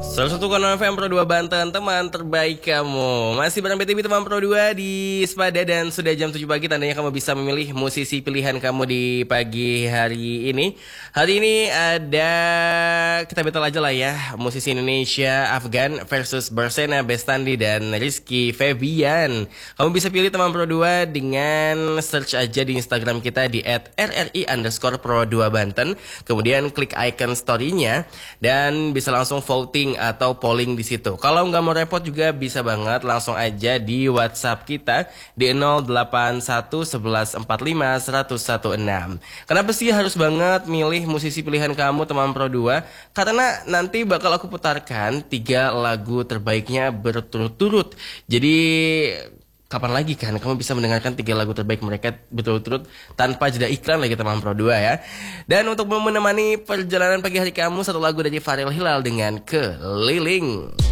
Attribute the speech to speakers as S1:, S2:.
S1: Salah satu kawan FM Pro 2 Banten, teman terbaik kamu. Masih bareng BTB teman Pro 2 di Spada dan sudah jam 7 pagi, tandanya kamu bisa memilih musisi pilihan kamu di pagi hari ini. Hari ini ada, kita battle aja lah ya, musisi Indonesia Afgan versus Bersena Bestandi dan Rizky Febian. Kamu bisa pilih teman Pro 2 dengan search aja di Instagram kita di @rri_pro2banten. Kemudian klik icon story-nya dan bisa langsung voting atau polling di situ. Kalau nggak mau repot juga bisa banget langsung aja di WhatsApp kita di 081 11 45 116. Kenapa sih harus banget milih musisi pilihan kamu teman Pro 2? Karena nanti bakal aku putarkan 3 lagu terbaiknya berturut-turut. Jadi kapan lagi kan kamu bisa mendengarkan 3 lagu terbaik mereka berturut-turut tanpa jeda iklan lagi teman Pro 2 ya. Dan untuk menemani perjalanan pagi hari kamu, satu lagu dari Farel Hilal dengan Keliling.